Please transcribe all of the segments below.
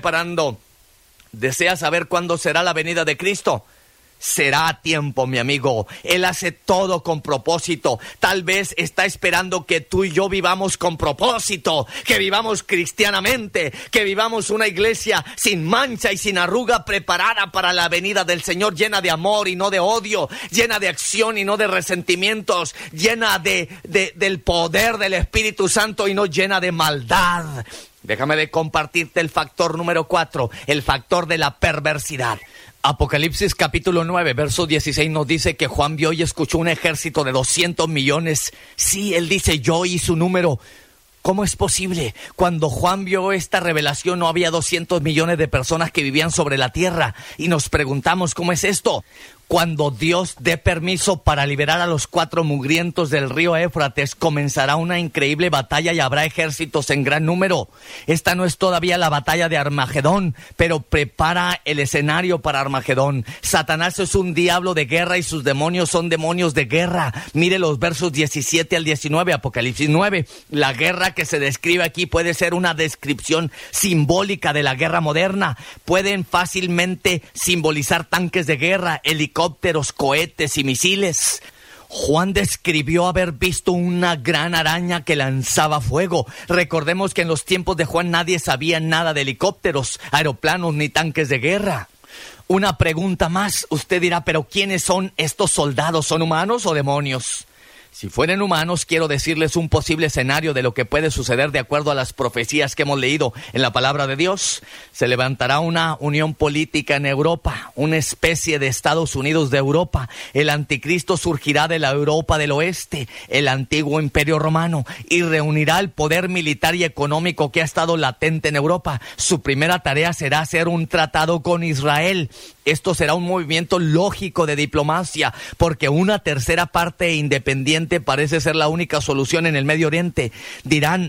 preparando. ¿Deseas saber cuándo será la venida de Cristo? Será a tiempo, mi amigo. Él hace todo con propósito. Tal vez está esperando que tú y yo vivamos con propósito, que vivamos cristianamente, que vivamos una iglesia sin mancha y sin arruga, preparada para la venida del Señor, llena de amor y no de odio, llena de acción y no de resentimientos, llena del poder del Espíritu Santo y no llena de maldad. Déjame de compartirte el factor número 4, el factor de la perversidad. Apocalipsis capítulo 9, verso 16 nos dice que Juan vio y escuchó un ejército de 200 millones. Sí, él dice yo y su número. ¿Cómo es posible? Cuando Juan vio esta revelación no había 200 millones de personas que vivían sobre la tierra. Y nos preguntamos, ¿cómo es esto? Cuando Dios dé permiso para liberar a los 4 mugrientos del río Éufrates, comenzará una increíble batalla y habrá ejércitos en gran número. Esta no es todavía la batalla de Armagedón, pero prepara el escenario para Armagedón. Satanás es un diablo de guerra y sus demonios son demonios de guerra. Mire los versos 17 al 19, Apocalipsis 9. La guerra que se describe aquí puede ser una descripción simbólica de la guerra moderna. Pueden fácilmente simbolizar tanques de guerra, helicópteros, cohetes y misiles. Juan describió haber visto una gran araña que lanzaba fuego. Recordemos que en los tiempos de Juan nadie sabía nada de helicópteros, aeroplanos ni tanques de guerra. Una pregunta más, usted dirá, ¿pero quiénes son estos soldados? ¿Son humanos o demonios? Si fueran humanos, quiero decirles un posible escenario de lo que puede suceder de acuerdo a las profecías que hemos leído en la palabra de Dios. Se levantará una unión política en Europa, una especie de Estados Unidos de Europa. El anticristo surgirá de la Europa del oeste, el antiguo imperio romano, y reunirá el poder militar y económico que ha estado latente en Europa. Su primera tarea será hacer un tratado con Israel. Esto será un movimiento lógico de diplomacia, porque una tercera parte independiente parece ser la única solución en el Medio Oriente. Dirán,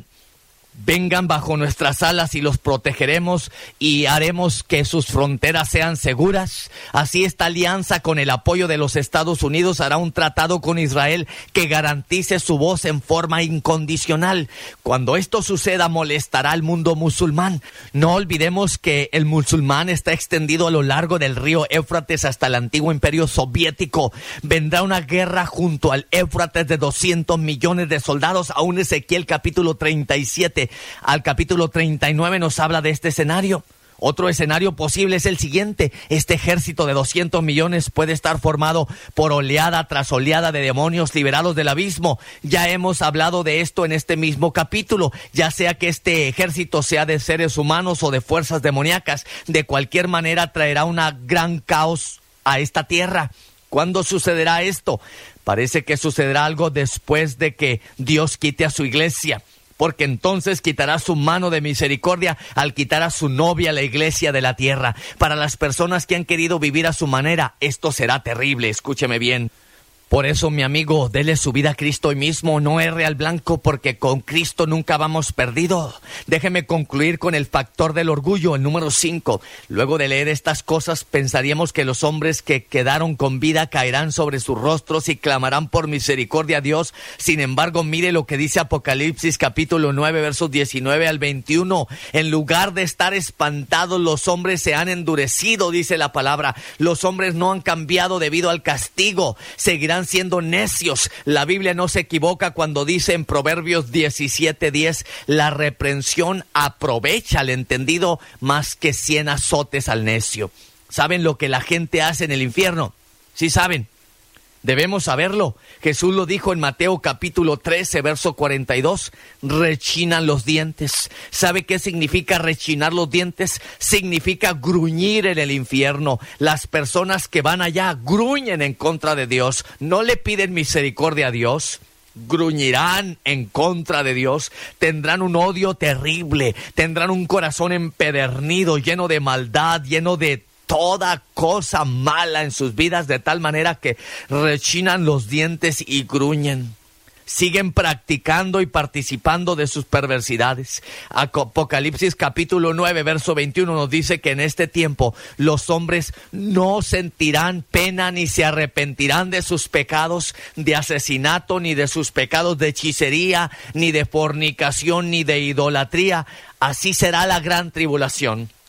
vengan bajo nuestras alas y los protegeremos y haremos que sus fronteras sean seguras. Así esta alianza, con el apoyo de los Estados Unidos, hará un tratado con Israel que garantice su voz en forma incondicional. Cuando esto suceda, molestará al mundo musulmán. No olvidemos que el musulmán está extendido a lo largo del río Éufrates hasta el antiguo imperio soviético. Vendrá una guerra junto al Éufrates de 200 millones de soldados. Aún Ezequiel capítulo 37 al capítulo 39 nos habla de este escenario. Otro escenario posible es el siguiente. Este ejército de 200 millones puede estar formado por oleada tras oleada de demonios liberados del abismo. Ya hemos hablado de esto en este mismo capítulo. Ya sea que este ejército sea de seres humanos o de fuerzas demoníacas, de cualquier manera traerá una gran caos a esta tierra. ¿Cuándo sucederá esto? Parece que sucederá algo después de que Dios quite a su iglesia, porque entonces quitará su mano de misericordia al quitar a su novia, la iglesia de la tierra. Para las personas que han querido vivir a su manera, esto será terrible, escúcheme bien. Por eso, mi amigo, dele su vida a Cristo hoy mismo, no erre al blanco, porque con Cristo nunca vamos perdidos. Déjeme concluir con el factor del orgullo, el número 5. Luego de leer estas cosas, pensaríamos que los hombres que quedaron con vida caerán sobre sus rostros y clamarán por misericordia a Dios. Sin embargo, mire lo que dice Apocalipsis capítulo 9, versos 19 al 21. En lugar de estar espantados, los hombres se han endurecido, dice la palabra. Los hombres no han cambiado debido al castigo. Seguirán siendo necios. La Biblia no se equivoca cuando dice en Proverbios 17:10, la reprensión aprovecha al entendido más que 100 azotes al necio. ¿Saben lo que la gente hace en el infierno? Sí saben. Debemos saberlo. Jesús lo dijo en Mateo capítulo 13, verso 42. Rechinan los dientes. ¿Sabe qué significa rechinar los dientes? Significa gruñir en el infierno. Las personas que van allá gruñen en contra de Dios. No le piden misericordia a Dios. Gruñirán en contra de Dios, tendrán un odio terrible, tendrán un corazón empedernido, lleno de maldad, lleno de toda cosa mala en sus vidas, de tal manera que rechinan los dientes y gruñen. Siguen practicando y participando de sus perversidades. Apocalipsis capítulo 9, verso 21 nos dice que en este tiempo los hombres no sentirán pena ni se arrepentirán de sus pecados de asesinato, ni de sus pecados de hechicería, ni de fornicación, ni de idolatría. Así será la gran tribulación.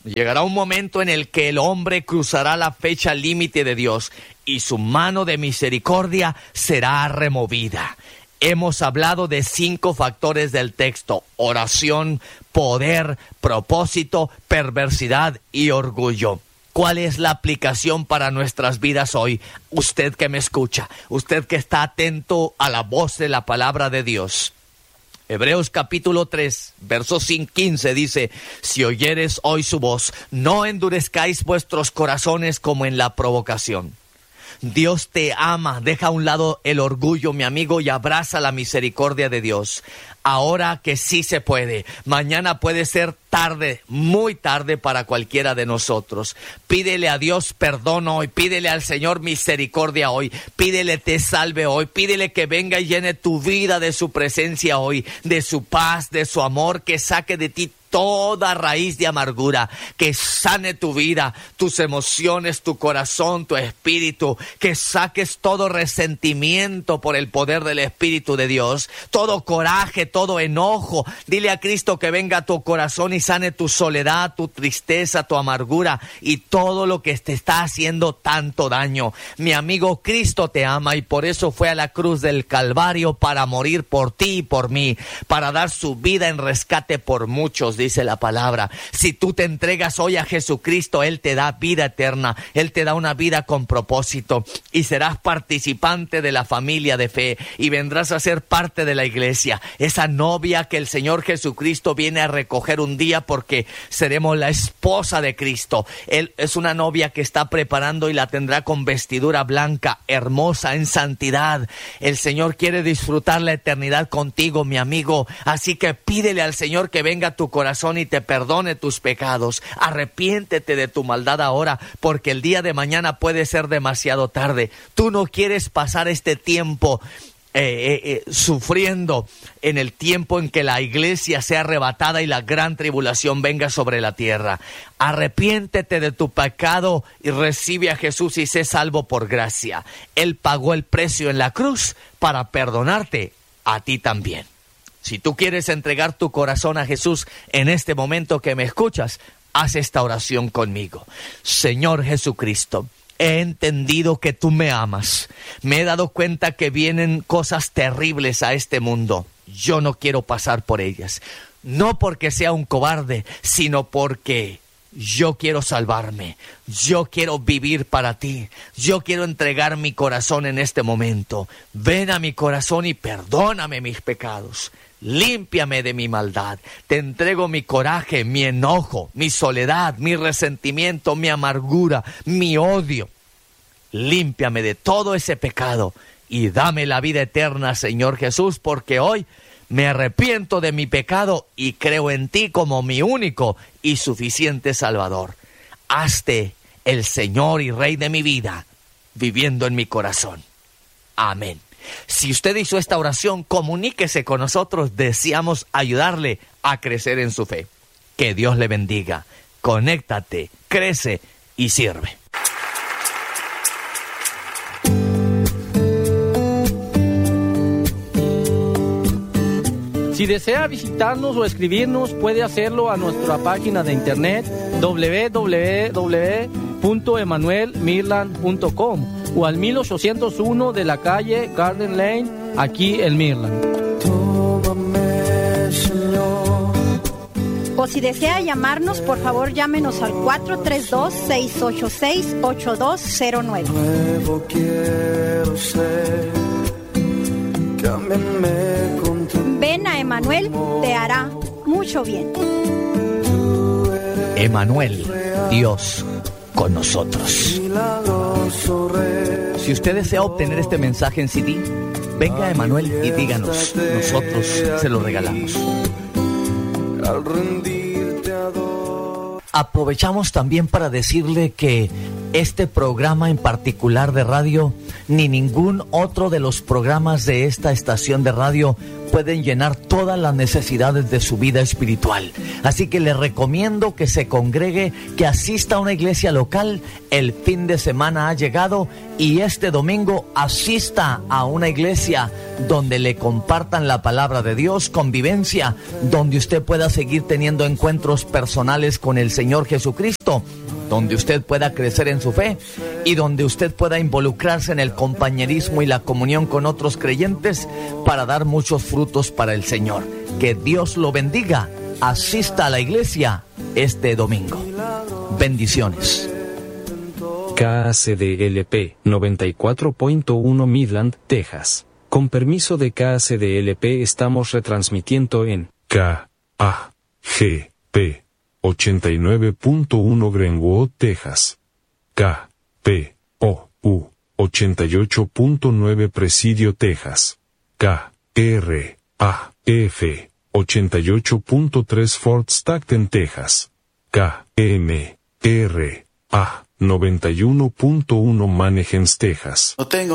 Llegará un momento en el que el hombre cruzará la fecha límite de Dios y su mano de misericordia será removida. Hemos hablado de 5 factores del texto: oración, poder, propósito, perversidad y orgullo. ¿Cuál es la aplicación para nuestras vidas hoy? Usted que me escucha, usted que está atento a la voz de la palabra de Dios. Hebreos capítulo 3, verso 15 dice: si oyeres hoy su voz, no endurezcáis vuestros corazones como en la provocación. Dios te ama, deja a un lado el orgullo, mi amigo, y abraza la misericordia de Dios. Ahora que sí se puede, mañana puede ser tarde, muy tarde para cualquiera de nosotros. Pídele a Dios perdón hoy, pídele al Señor misericordia hoy, pídele te salve hoy, pídele que venga y llene tu vida de su presencia hoy, de su paz, de su amor, que saque de ti toda raíz de amargura, que sane tu vida, tus emociones, tu corazón, tu espíritu, que saques todo resentimiento por el poder del Espíritu de Dios, todo coraje, todo enojo. Dile a Cristo que venga a tu corazón y sane tu soledad, tu tristeza, tu amargura y todo lo que te está haciendo tanto daño. Mi amigo, Cristo te ama y por eso fue a la cruz del Calvario para morir por ti y por mí, para dar su vida en rescate por muchos, dice la palabra. Si tú te entregas hoy a Jesucristo, Él te da vida eterna, Él te da una vida con propósito y serás participante de la familia de fe y vendrás a ser parte de la iglesia, esa novia que el Señor Jesucristo viene a recoger un día porque seremos la esposa de Cristo. Él es una novia que está preparando y la tendrá con vestidura blanca, hermosa, en santidad. El Señor quiere disfrutar la eternidad contigo, mi amigo, así que pídele al Señor que venga a tu corazón y te perdone tus pecados. Arrepiéntete de tu maldad ahora, porque el día de mañana puede ser demasiado tarde. Tú no quieres pasar este tiempo sufriendo en el tiempo en que la iglesia sea arrebatada y la gran tribulación venga sobre la tierra. Arrepiéntete de tu pecado y recibe a Jesús y sé salvo por gracia. Él pagó el precio en la cruz para perdonarte a ti también. Si tú quieres entregar tu corazón a Jesús en este momento que me escuchas, haz esta oración conmigo. Señor Jesucristo, he entendido que tú me amas. Me he dado cuenta que vienen cosas terribles a este mundo. Yo no quiero pasar por ellas. No porque sea un cobarde, sino porque yo quiero salvarme. Yo quiero vivir para ti. Yo quiero entregar mi corazón en este momento. Ven a mi corazón y perdóname mis pecados. Límpiame de mi maldad. Te entrego mi coraje, mi enojo, mi soledad, mi resentimiento, mi amargura, mi odio. Límpiame de todo ese pecado y dame la vida eterna, Señor Jesús, porque hoy me arrepiento de mi pecado y creo en ti como mi único y suficiente Salvador. Hazte el Señor y Rey de mi vida, viviendo en mi corazón. Amén. Si usted hizo esta oración, comuníquese con nosotros. Deseamos ayudarle a crecer en su fe. Que Dios le bendiga. Conéctate, crece y sirve. Si desea visitarnos o escribirnos, puede hacerlo a nuestra página de internet www.emmanuelmirland.com o al 1801 de la calle Garden Lane, aquí en Mirland. O si desea llamarnos, por favor llámenos al 432-686-8209. Nuevo quiero ser, cámbiame con tu... Ven a Emmanuel, te hará mucho bien. Emmanuel, Dios con nosotros. Si usted desea obtener este mensaje en CD, venga a Emmanuel y díganos, nosotros se lo regalamos. Aprovechamos también para decirle que este programa en particular de radio, ni ningún otro de los programas de esta estación de radio pueden llenar todas las necesidades de su vida espiritual. Así que le recomiendo que se congregue, que asista a una iglesia local. El fin de semana ha llegado y este domingo asista a una iglesia donde le compartan la palabra de Dios, convivencia, donde usted pueda seguir teniendo encuentros personales con el Señor Jesucristo, donde usted pueda crecer en su fe y donde usted pueda involucrarse en el compañerismo y la comunión con otros creyentes para dar muchos frutos para el Señor. Que Dios lo bendiga. Asista a la iglesia este domingo. Bendiciones. KACDLP 94.1 Midland, Texas. Con permiso de KACDLP estamos retransmitiendo en KAGP 89.1 Greenwood, Texas. KPOU 88.9 Presidio, Texas. KRAF 88.3 Fort Stockton, Texas. KMRA 91.1 Manheim, Texas. No tengo